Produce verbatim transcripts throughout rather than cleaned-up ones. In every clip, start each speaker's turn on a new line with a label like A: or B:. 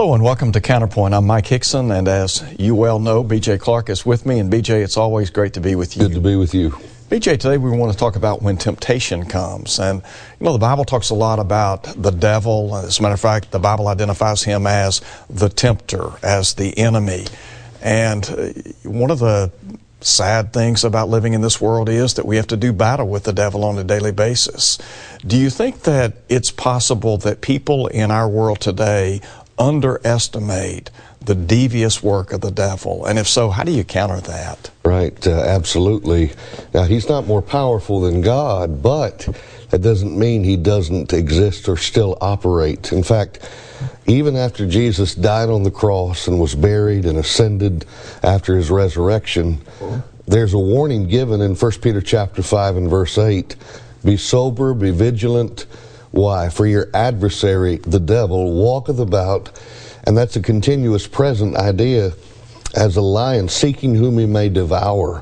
A: Hello and welcome to Counterpoint. I'm Mike Hickson, and as you well know, B J Clark is with me. And B J, it's always great to be with you.
B: Good to be with you.
A: B J, today we want to talk about when temptation comes. And, you know, the Bible talks a lot about the devil. As a matter of fact, the Bible identifies him as the tempter, as the enemy. And one of the sad things about living in this world is that we have to do battle with the devil on a daily basis. Do you think that it's possible that people in our world today underestimate the devious work of the devil? And if so, how do you counter that?
B: Right, uh, absolutely. Now, he's not more powerful than God, but that doesn't mean he doesn't exist or still operate. In fact, even after Jesus died on the cross and was buried and ascended after his resurrection, there's a warning given in First Peter chapter five and verse eight. Be sober, be vigilant. Why? For your adversary, the devil, walketh about, and that's a continuous present idea, as a lion seeking whom he may devour.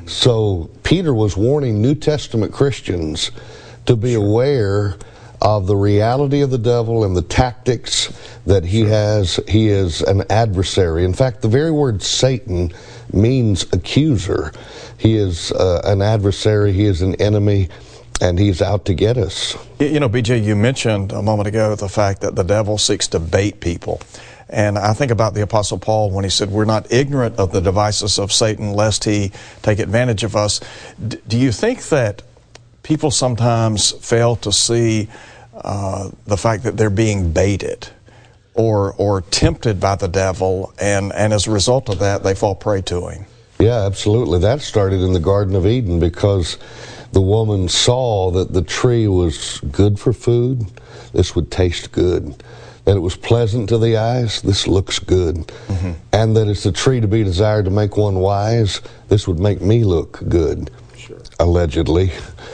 B: So Peter was warning New Testament Christians to be aware of the reality of the devil and the tactics that he has. He is an adversary. In fact, the very word Satan means accuser. He is uh, an adversary. He is an enemy, and he's out to get us.
A: You know, B J, you mentioned a moment ago the fact that the devil seeks to bait people. And I think about the Apostle Paul when he said, we're not ignorant of the devices of Satan lest he take advantage of us. D- do you think that people sometimes fail to see uh, the fact that they're being baited or or tempted by the devil, and, and as a result of that, they fall prey to him?
B: Yeah, absolutely. That started in the Garden of Eden because the woman saw that the tree was good for food. This would taste good. That it was pleasant to the eyes. This looks good. Mm-hmm. And that it's a tree to be desired to make one wise. This would make me look good, sure. Allegedly.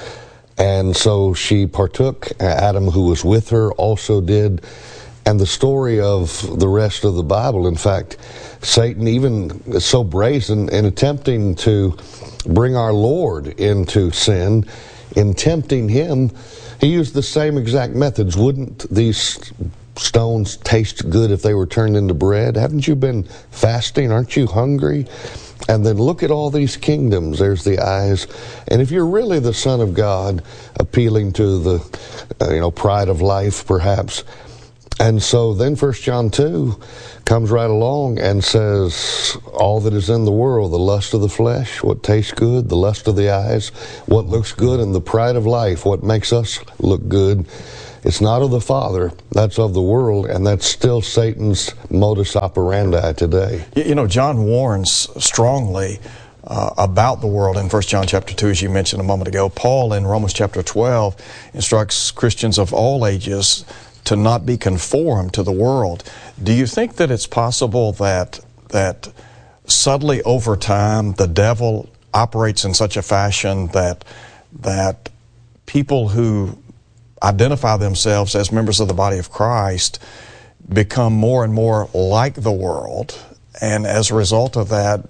B: And so she partook. Adam, who was with her, also did. And the story of the rest of the Bible, in fact, Satan even is so brazen in attempting to bring our Lord into sin, in tempting him, he used the same exact methods. Wouldn't these stones taste good if they were turned into bread? Haven't you been fasting? Aren't you hungry? And then look at all these kingdoms. There's the eyes. And if you're really the Son of God, appealing to the uh, you know pride of life, perhaps. And so then First John two comes right along and says, all that is in the world, the lust of the flesh, what tastes good, the lust of the eyes, what looks good, and the pride of life, what makes us look good, it's not of the Father, that's of the world, and that's still Satan's modus operandi today.
A: You know, John warns strongly uh, about the world in First John chapter two, as you mentioned a moment ago. Paul in Romans chapter twelve instructs Christians of all ages to not be conformed to the world. Do you think that it's possible that that subtly over time the devil operates in such a fashion that that people who identify themselves as members of the body of Christ become more and more like the world, and as a result of that,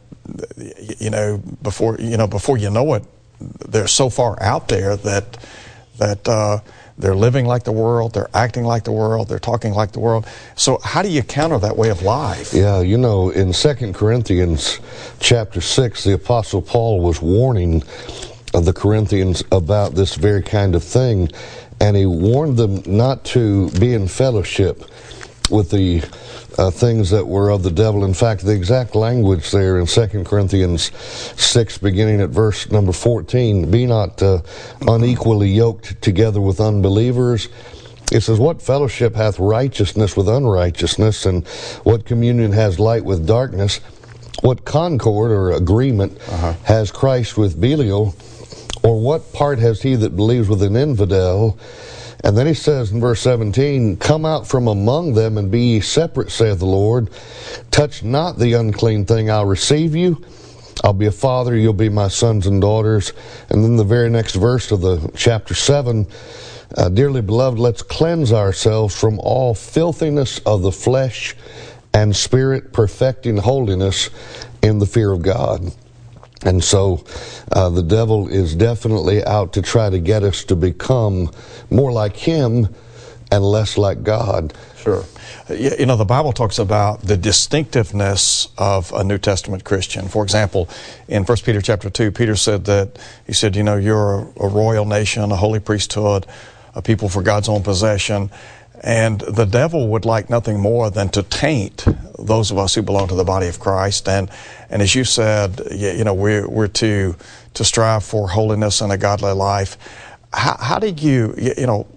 A: you know, before you know before you know it, they're so far out there that that uh, they're living like the world, they're acting like the world, they're talking like the world. So how do you counter that way of life?
B: Yeah, you know, in Second Corinthians chapter six, the Apostle Paul was warning the Corinthians about this very kind of thing, and he warned them not to be in fellowship with the uh, things that were of the devil. In fact, the exact language there in Second Corinthians six, beginning at verse number fourteen, be not uh, unequally yoked together with unbelievers. It says, what fellowship hath righteousness with unrighteousness, and what communion has light with darkness? What concord or agreement uh-huh. has Christ with Belial? Or what part has he that believes with an infidel? And then he says in verse seventeen, come out from among them and be ye separate, saith the Lord. Touch not the unclean thing, I'll receive you. I'll be a father, you'll be my sons and daughters. And then the very next verse of the chapter seven, uh, dearly beloved, let's cleanse ourselves from all filthiness of the flesh and spirit, perfecting holiness in the fear of God. And so uh, the devil is definitely out to try to get us to become more like him and less like God.
A: Sure. You know, the Bible talks about the distinctiveness of a New Testament Christian. For example, in First Peter chapter two, Peter said that, he said, you know, you're a, a royal nation, a holy priesthood, a people for God's own possession. And the devil would like nothing more than to taint those of us who belong to the body of Christ. And and as you said, you know, we're, we're to, to strive for holiness and a godly life. How, how did you, you know,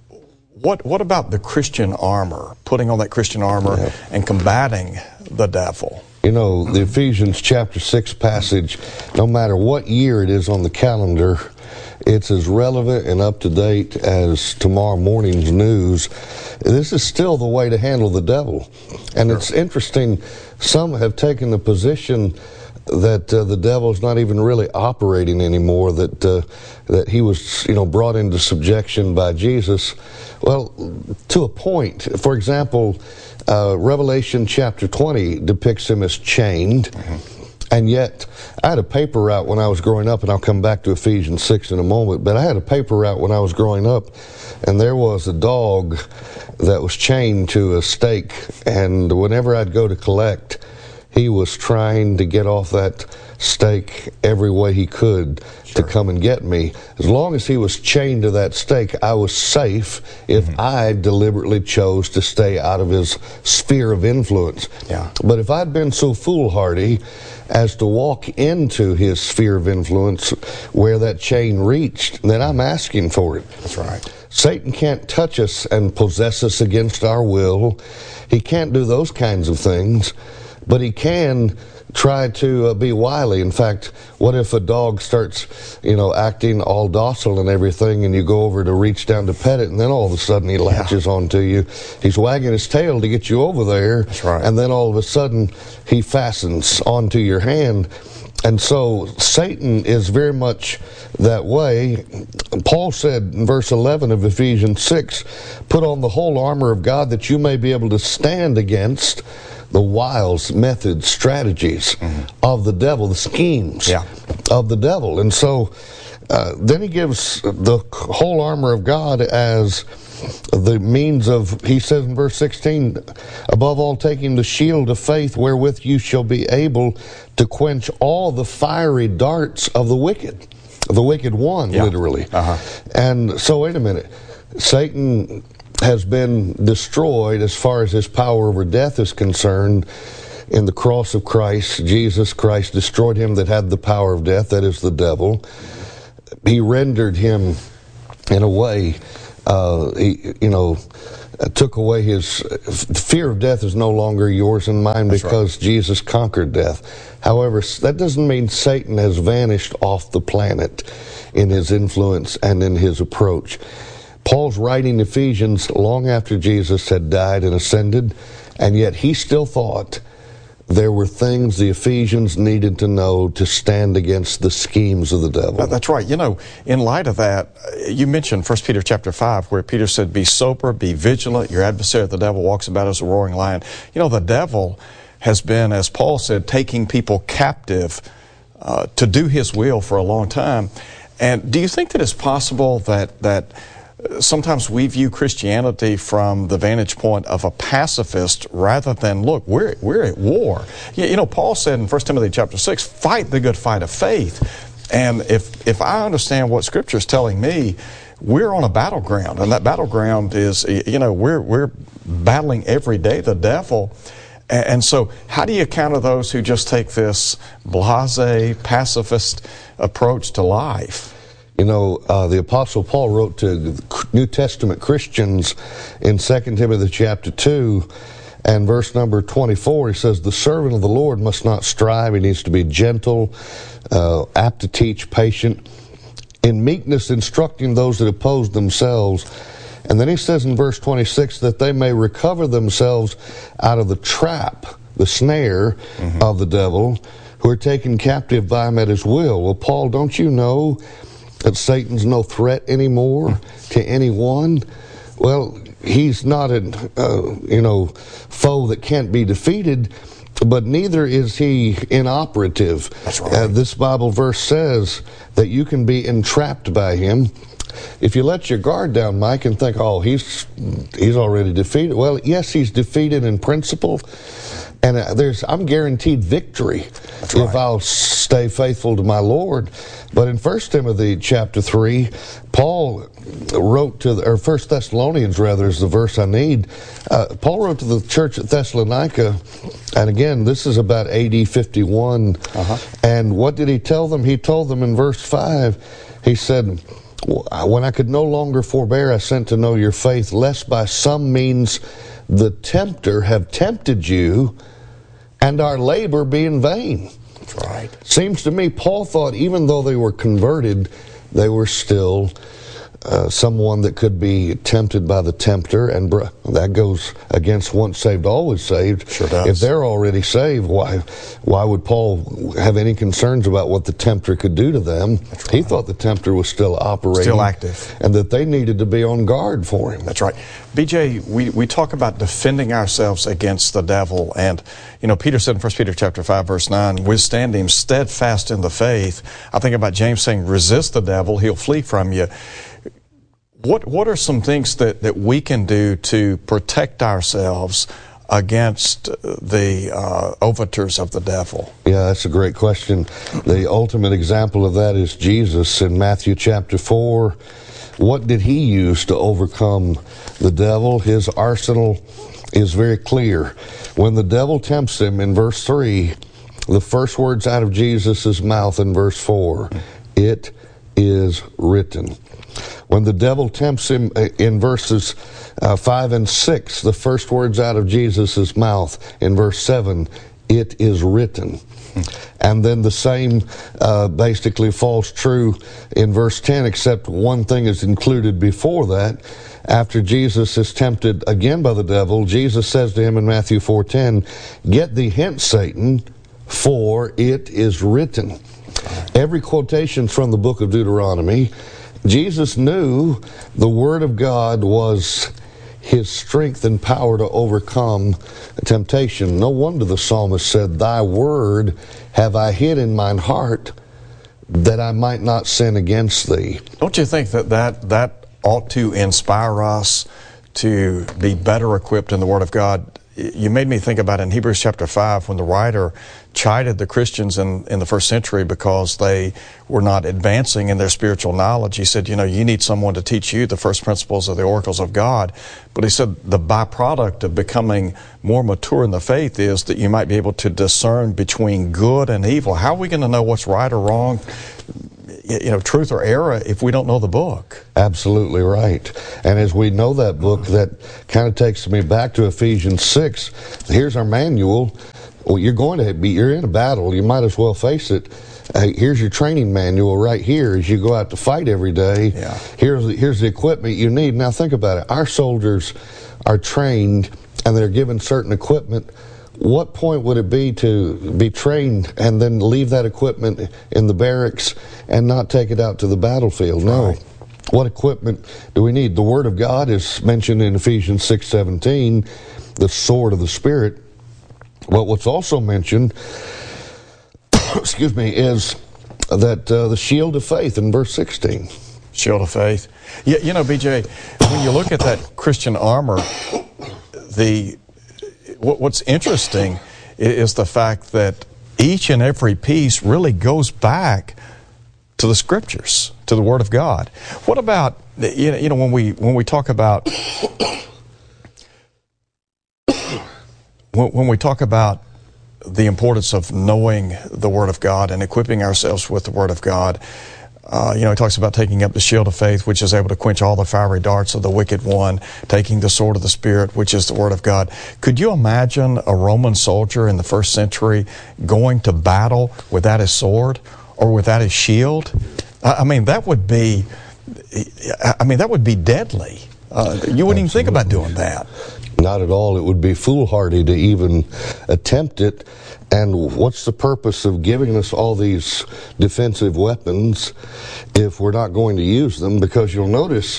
A: What what about the Christian armor, putting on that Christian armor yeah. and combating the devil?
B: You know, the Ephesians chapter six passage, no matter what year it is on the calendar, it's as relevant and up to date as tomorrow morning's news. This is still the way to handle the devil. And sure. It's interesting, some have taken the position that uh, the devil is not even really operating anymore, that uh, that he was, you know, brought into subjection by Jesus. Well, to a point. For example, uh, Revelation chapter twenty depicts him as chained. Mm-hmm. And yet, I had a paper route when I was growing up, and I'll come back to Ephesians six in a moment, but I had a paper route when I was growing up, and there was a dog that was chained to a stake, and whenever I'd go to collect, he was trying to get off that stake every way he could sure. to come and get me. As long as he was chained to that stake, I was safe if mm-hmm. I deliberately chose to stay out of his sphere of influence.
A: Yeah.
B: But if I'd been so foolhardy as to walk into his sphere of influence where that chain reached, then I'm asking for it.
A: That's right.
B: Satan can't touch us and possess us against our will. He can't do those kinds of things. But he can try to uh, be wily. In fact, what if a dog starts, you know, acting all docile and everything, and you go over to reach down to pet it, and then all of a sudden he latches yeah. onto you. He's wagging his tail to get you over there.
A: That's right.
B: And then all of a sudden he fastens onto your hand. And so Satan is very much that way. Paul said in verse eleven of Ephesians six, "Put on the whole armor of God that you may be able to stand against the wiles, methods, strategies mm-hmm. of the devil, the schemes
A: yeah.
B: of the devil." And so uh, then he gives the whole armor of God as the means of, he says in verse sixteen, "Above all taking the shield of faith wherewith you shall be able to quench all the fiery darts of the wicked." The wicked one, yeah. literally.
A: Uh-huh.
B: And so wait a minute. Satan has been destroyed as far as his power over death is concerned in the cross of Christ. Jesus Christ destroyed him that had the power of death, that is the devil. He rendered him in a way, uh, he, you know, took away his fear of death is no longer yours and mine. That's because right. Jesus conquered death. However, that doesn't mean Satan has vanished off the planet in his influence and in his approach. Paul's writing Ephesians long after Jesus had died and ascended, and yet he still thought there were things the Ephesians needed to know to stand against the schemes of the devil.
A: That's right. You know, in light of that, you mentioned First Peter chapter five, where Peter said, "Be sober, be vigilant. Your adversary, the devil, walks about as a roaring lion." You know, the devil has been, as Paul said, taking people captive uh, to do his will for a long time. And do you think that it's possible that that sometimes we view Christianity from the vantage point of a pacifist rather than, look, we're we're at war. You, you know, Paul said in First Timothy chapter six, "Fight the good fight of faith." And if if I understand what Scripture is telling me, we're on a battleground, and that battleground is, you know, we're we're battling every day the devil. And, and so, how do you counter those who just take this blasé, pacifist approach to life?
B: You know, uh, the Apostle Paul wrote to New Testament Christians in Second Timothy chapter two and verse number twenty-four. He says, "The servant of the Lord must not strive. He needs to be gentle, uh, apt to teach, patient, in meekness instructing those that oppose themselves." And then he says in verse twenty-six, "that they may recover themselves out of the trap, the snare mm-hmm. of the devil, who are taken captive by him at his will." Well, Paul, don't you know that Satan's no threat anymore to anyone? Well, he's not a uh, you know foe that can't be defeated, but neither is he inoperative.
A: That's right.
B: Uh, this Bible verse says that you can be entrapped by him. if you let your guard down, Mike, and think, oh, he's he's already defeated. Well, yes, he's defeated in principle, and uh, there's I'm guaranteed victory
A: That's right.
B: if I'll stay faithful to my Lord. But in First Timothy chapter three, Paul wrote to, the, or First Thessalonians rather is the verse I need. Uh, Paul wrote to the church at Thessalonica, and again, this is about A D fifty-one. Uh-huh. And what did he tell them? He told them in verse five, he said, when I could no longer forbear, I sent to know your faith, lest by some means the tempter have tempted you, and our labor be in vain.
A: That's right.
B: Seems to me, Paul thought even though they were converted, they were still uh, someone that could be tempted by the tempter, and br- that goes against once saved, always saved.
A: Sure does.
B: If they're already saved, why why would Paul have any concerns about what the tempter could do to them? Right. He thought the tempter was still operating.
A: Still active.
B: And that they needed to be on guard for him.
A: That's right. B J, we, we talk about defending ourselves against the devil, and you know, Peter said in First Peter chapter five, verse nine, withstand him steadfast in the faith. I think about James saying, resist the devil, he'll flee from you. What what are some things that, that we can do to protect ourselves against the uh, overtures of the devil?
B: Yeah, that's a great question. The ultimate example of that is Jesus in Matthew chapter four. What did he use to overcome the devil? His arsenal is very clear. When the devil tempts him in verse three, the first words out of Jesus' mouth in verse four, it is written. When the devil tempts him in verses uh, five and six, the first words out of Jesus' mouth in verse seven, it is written. And then the same uh, basically falls true in verse ten, except one thing is included before that. After Jesus is tempted again by the devil, Jesus says to him in Matthew four ten, get thee hence, Satan, for it is written. Every quotation from the book of Deuteronomy. Jesus knew the Word of God was his strength and power to overcome temptation. No wonder the psalmist said, thy word have I hid in mine heart, that I might not sin against thee.
A: Don't you think that that, that ought to inspire us to be better equipped in the Word of God? You made me think about it in Hebrews chapter five when the writer chided the Christians in, in the first century because they were not advancing in their spiritual knowledge. He said, you know, you need someone to teach you the first principles of the oracles of God. But he said the byproduct of becoming more mature in the faith is that you might be able to discern between good and evil. How are we going to know what's right or wrong, you know, truth or error, if we don't know the book?
B: Absolutely right. And as we know that book, that kind of takes me back to Ephesians six. Here's our manual. Well, you're going to be, you're in a battle. You might as well face it. Uh, here's your training manual right here as you go out to fight every day.
A: Yeah.
B: Here's the, here's the equipment you need. Now think about it. Our soldiers are trained and they're given certain equipment. What point would it be to be trained and then leave that equipment in the barracks and not take it out to the battlefield? No.
A: Right.
B: What equipment do we need? The Word of God is mentioned in Ephesians six seventeen, the sword of the Spirit. But what's also mentioned, excuse me, is that uh, the shield of faith in verse sixteen.
A: Shield of faith. Yeah, you know, B J, when you look at that Christian armor, the what's interesting is the fact that each and every piece really goes back to the Scriptures, to the Word of God. What about, you know, you know when we when we talk about when, when we talk about the importance of knowing the Word of God and equipping ourselves with the Word of God? Uh, you know, he talks about taking up the shield of faith, which is able to quench all the fiery darts of the wicked one, taking the sword of the Spirit, which is the Word of God. Could you imagine a Roman soldier in the first century going to battle without his sword or without his shield? I mean, that would be, I mean, that would be deadly. Uh, you wouldn't even think about doing that.
B: Not at all. It would be foolhardy to even attempt it. And what's the purpose of giving us all these defensive weapons if we're not going to use them? Because you'll notice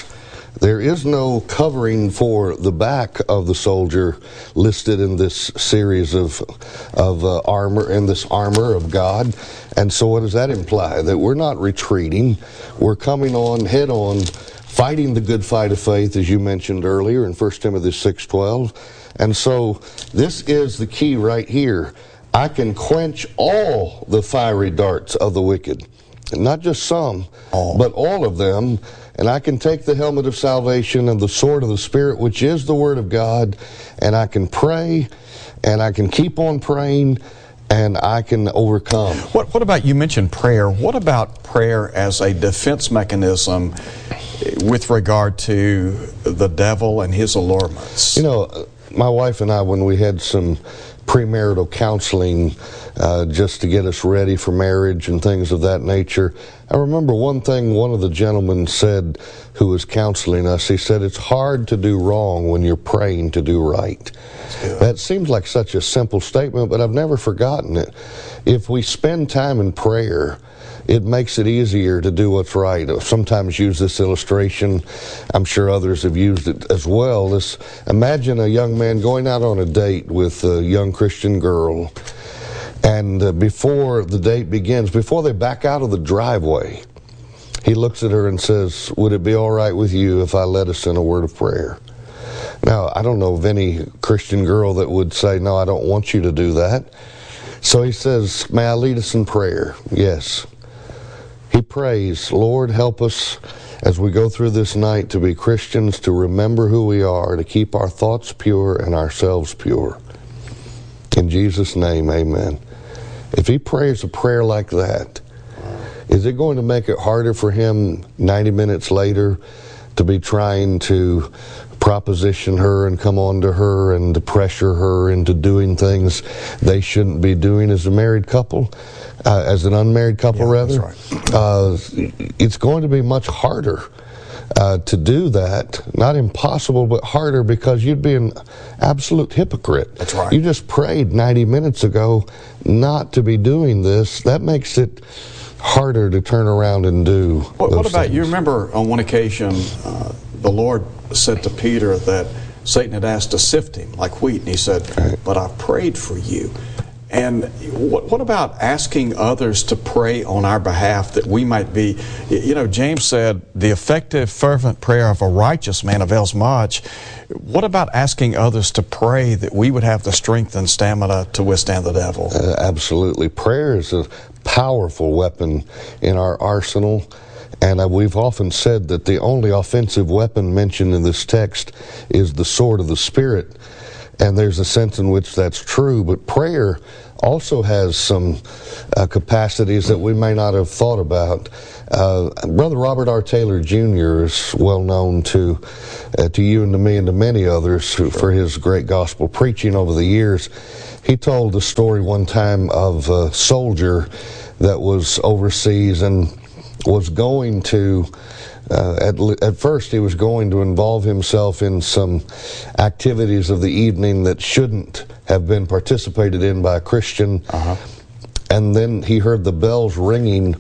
B: There is no covering for the back of the soldier listed in this series of of uh, armor, in this armor of God. And so what does that imply? That we're not retreating. We're coming on, head on, fighting the good fight of faith, as you mentioned earlier in First Timothy six twelve. And so this is the key right here. I can quench all the fiery darts of the wicked. Not just some, all. but all of them. And I can take the helmet of salvation and the sword of the Spirit, which is the Word of God, and I can pray, and I can keep on praying, and I can overcome.
A: What, what about, you mentioned prayer, what about prayer as a defense mechanism with regard to the devil and his allurements?
B: You know, my wife and I, when we had some premarital counseling uh, just to get us ready for marriage and things of that nature, I remember one thing one of the gentlemen said who was counseling us. He said, it's hard to do wrong when you're praying to do right. That seems like such a simple statement, but I've never forgotten it. If we spend time in prayer, it makes it easier to do what's right. I sometimes use this illustration. I'm sure others have used it as well. This, imagine a young man going out on a date with a young Christian girl, and uh, before the date begins, before they back out of the driveway, he looks at her and says, would it be all right with you if I led us in a word of prayer? Now, I don't know of any Christian girl that would say, no, I don't want you to do that. So he says, may I lead us in prayer? Yes. He prays, Lord, help us as we go through this night to be Christians, to remember who we are, to keep our thoughts pure and ourselves pure. In Jesus' name, amen. If he prays a prayer like that, is it going to make it harder for him ninety minutes later to be trying to proposition her and come on to her and to pressure her into doing things they shouldn't be doing as a married couple, uh, as an unmarried couple, yeah, rather?
A: That's right.
B: Uh, it's going to be much harder uh, to do that. Not impossible, but harder, because you'd be an absolute hypocrite.
A: That's right.
B: You just prayed ninety minutes ago not to be doing this. That makes it harder to turn around and do.
A: What, what about,
B: things.
A: you remember on one occasion, uh, the Lord said to Peter that Satan had asked to sift him like wheat, and he said, right. but I prayed for you. And what, what about asking others to pray on our behalf that we might be, you know, James said, the effective, fervent prayer of a righteous man avails much. What about asking others to pray that we would have the strength and stamina to withstand the devil?
B: Uh, absolutely. Prayer is a powerful weapon in our arsenal. And uh, we've often said that the only offensive weapon mentioned in this text is the sword of the Spirit. And there's a sense in which that's true. But prayer also has some uh, capacities that we may not have thought about. Uh, Brother Robert R. Taylor Junior is well known to uh, to you and to me and to many others who, for his great gospel preaching over the years. He told the story one time of a soldier that was overseas and was going to, uh, at, at first he was going to involve himself in some activities of the evening that shouldn't have been participated in by a Christian. Uh-huh. And then he heard the bells ringing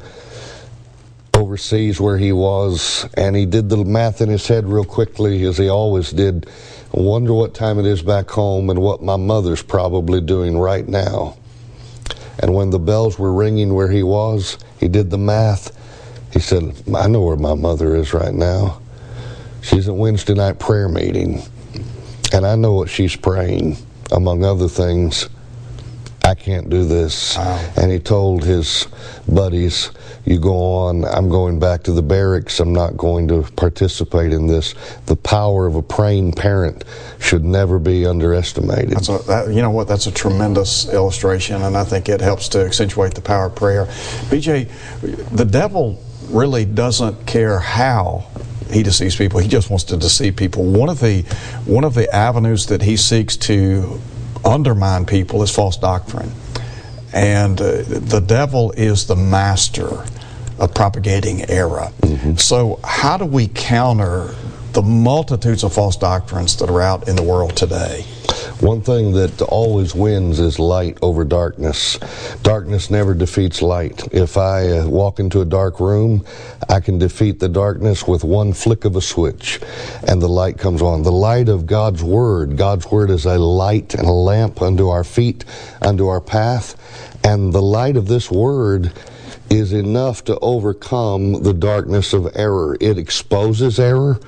B: overseas where he was, and he did the math in his head real quickly, as he always did. I wonder what time it is back home and what my mother's probably doing right now. And when the bells were ringing where he was, he did the math. He said, I know where my mother is right now. She's at Wednesday night prayer meeting, and I know what she's praying, among other things. I can't do this. Wow. And he told his buddies, you go on, I'm going back to the barracks, I'm not going to participate in this. The power of a praying parent should never be underestimated.
A: That's a, that, you know what, that's a tremendous illustration, and I think it helps to accentuate the power of prayer. B J, the devil really doesn't care how he deceives people. He just wants to deceive people. One of the one of the avenues that he seeks to undermine people is false doctrine. And uh, the devil is the master of propagating error. Mm-hmm. So how do we counter the multitudes of false doctrines that are out in the world today?
B: One thing that always wins is light over darkness. Darkness never defeats light. If I uh, walk into a dark room, I can defeat the darkness with one flick of a switch, and the light comes on. The light of God's Word. God's Word is a light and a lamp unto our feet, unto our path, and the light of this Word is enough to overcome the darkness of error. It exposes error,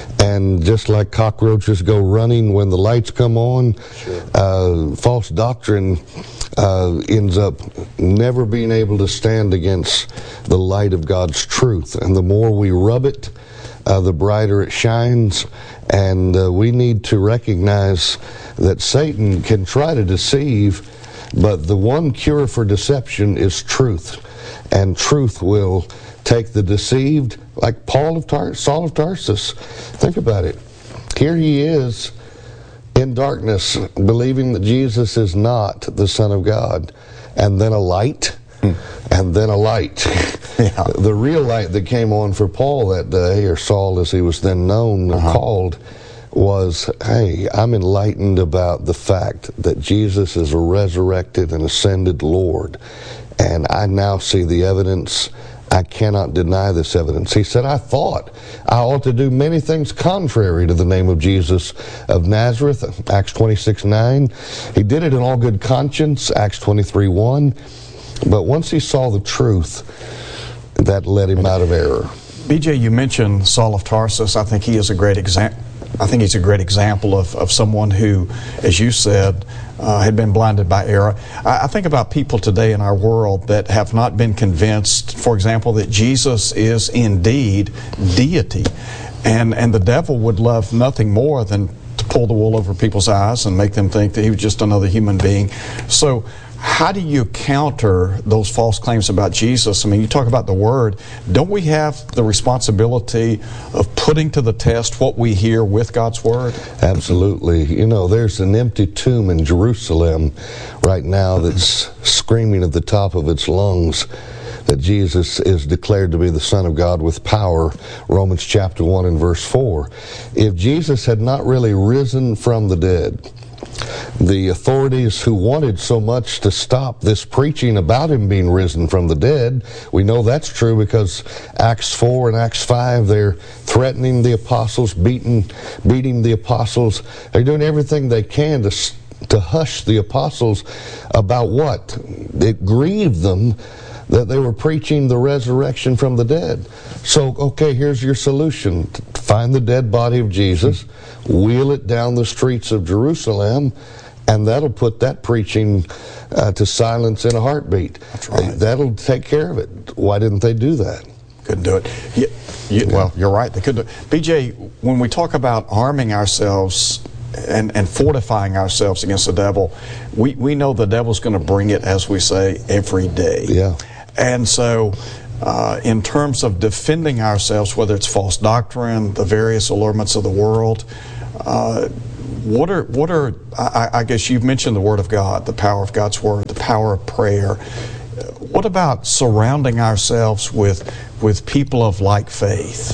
B: and just like cockroaches go running when the lights come on, sure. uh, false doctrine uh, ends up never being able to stand against the light of God's truth. And the more we rub it, uh, the brighter it shines. And uh, we need to recognize that Satan can try to deceive, but the one cure for deception is truth. And truth will take the deceived, like Paul of Tar- Saul of Tarsus. Think about it. Here he is in darkness, believing that Jesus is not the Son of God. And then a light, hmm. and then a light. Yeah. The real light that came on for Paul that day, or Saul as he was then known uh-huh. and called, was, hey, I'm enlightened about the fact that Jesus is a resurrected and ascended Lord. And I now see the evidence. I cannot deny this evidence. He said, I thought I ought to do many things contrary to the name of Jesus of Nazareth, Acts twenty-six nine. He did it in all good conscience, Acts twenty-three one. But once he saw the truth, that led him out of error.
A: B J, you mentioned Saul of Tarsus. I think he is a great example. I think he's a great example of, of someone who, as you said, uh, had been blinded by error. I, I think about people today in our world that have not been convinced, for example, that Jesus is indeed deity. And, and the devil would love nothing more than to pull the wool over people's eyes and make them think that he was just another human being. So how do you counter those false claims about Jesus? I mean, you talk about the Word. Don't we have the responsibility of putting to the test what we hear with God's Word?
B: Absolutely. You know, there's an empty tomb in Jerusalem right now that's screaming at the top of its lungs that Jesus is declared to be the Son of God with power, Romans chapter one and verse four. If Jesus had not really risen from the dead, the authorities who wanted so much to stop this preaching about him being risen from the dead, we know that's true because Acts four and Acts five, they're threatening the apostles, beating, beating the apostles. They're doing everything they can to, to hush the apostles about what? It grieved them that they were preaching the resurrection from the dead. So, okay, here's your solution. Find the dead body of Jesus, wheel it down the streets of Jerusalem, and that'll put that preaching uh, to silence in a heartbeat.
A: That's right.
B: That'll take care of it. Why didn't they do that?
A: Couldn't do it. You, you, well, you're right. They couldn't do it. B J, when we talk about arming ourselves and, and fortifying ourselves against the devil, we, we know the devil's going to bring it, as we say, every day.
B: Yeah.
A: And so, uh, in terms of defending ourselves, whether it's false doctrine, the various allurements of the world, uh, what are, what are I, I guess you've mentioned the Word of God, the power of God's Word, the power of prayer. What about surrounding ourselves with, with people of like faith?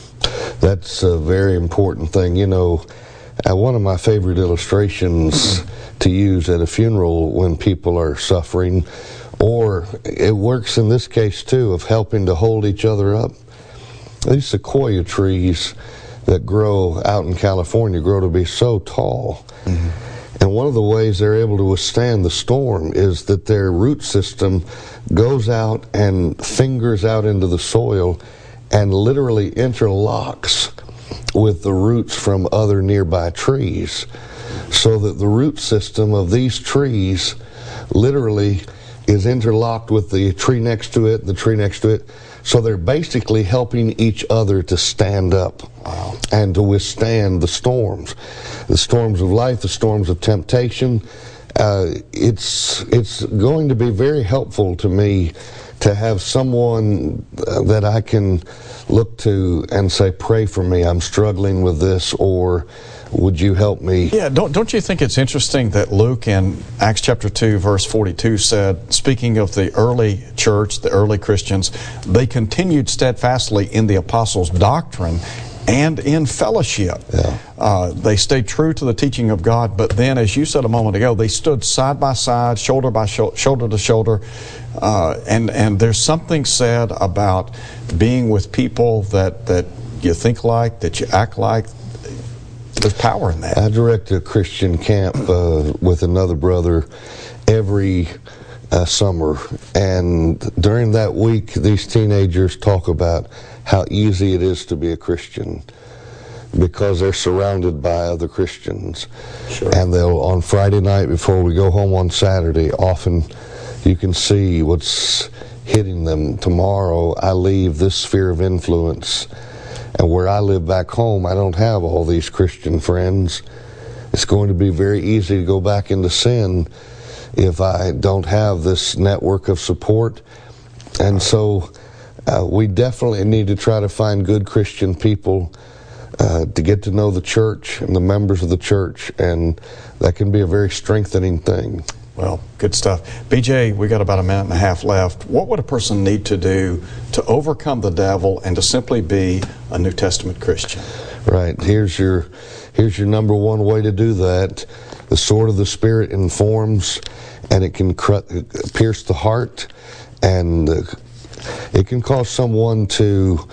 B: That's a very important thing. You know, uh, one of my favorite illustrations to use at a funeral when people are suffering, or it works in this case too, of helping to hold each other up. These sequoia trees that grow out in California grow to be so tall. Mm-hmm. And one of the ways they're able to withstand the storm is that their root system goes out and fingers out into the soil and literally interlocks with the roots from other nearby trees, so that the root system of these trees literally is interlocked with the tree next to it, the tree next to it. So they're basically helping each other to stand up wow. and to withstand the storms. The storms of life, the storms of temptation. Uh, it's, it's going to be very helpful to me to have someone uh, that I can look to and say, pray for me, I'm struggling with this, or would you help me?
A: Yeah, don't don't you think it's interesting that Luke in Acts chapter two, verse forty-two said, speaking of the early church, the early Christians, they continued steadfastly in the apostles' doctrine and in fellowship.
B: Yeah.
A: Uh, they stayed true to the teaching of God, but then, as you said a moment ago, they stood side by side, shoulder by sho- shoulder to shoulder, uh, and and there's something said about being with people that that you think like, that you act like. There's power in that.
B: I direct a Christian camp uh, with another brother every uh, summer, and during that week, these teenagers talk about how easy it is to be a Christian because they're surrounded by other Christians.
A: Sure.
B: And they'll, on Friday night before we go home on Saturday, often you can see what's hitting them. Tomorrow, I leave this sphere of influence. And where I live back home, I don't have all these Christian friends. It's going to be very easy to go back into sin if I don't have this network of support. And so uh, we definitely need to try to find good Christian people uh, to get to know the church and the members of the church, and that can be a very strengthening thing.
A: Well, good stuff. B J, we got about a minute and a half left. What would a person need to do to overcome the devil and to simply be a New Testament Christian?
B: Right. Here's your here's your number one way to do that. The sword of the Spirit informs, and it can cr- pierce the heart, and uh, it can cause someone to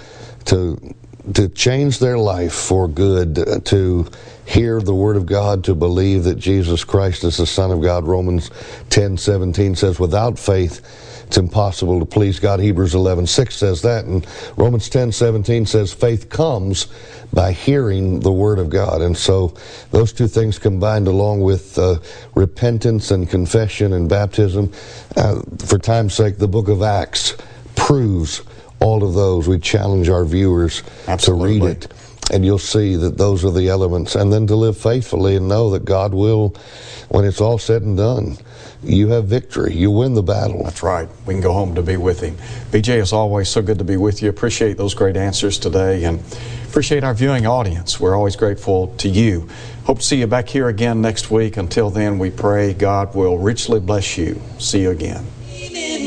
B: to to change their life for good, uh, to hear the Word of God, to believe that Jesus Christ is the Son of God. Romans ten seventeen says, without faith, it's impossible to please God. Hebrews eleven six says that, and Romans ten seventeen says, faith comes by hearing the Word of God. And so those two things combined, along with uh, repentance and confession and baptism, uh, for time's sake, the book of Acts proves all of those. We challenge our viewers
A: Absolutely.
B: to read it, and you'll see that those are the elements. And then to live faithfully and know that God will, when it's all said and done, you have victory. You win the battle.
A: That's right. We can go home to be with Him. B J, it's always so good to be with you. Appreciate those great answers today, and appreciate our viewing audience. We're always grateful to you. Hope to see you back here again next week. Until then, we pray God will richly bless you. See you again.